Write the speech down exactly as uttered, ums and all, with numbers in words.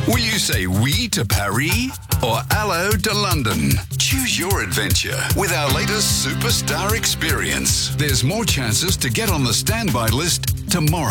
Will you say oui to Paris or hello to London? Choose your adventure with our latest superstar experience. There's more chances to get on the standby list tomorrow.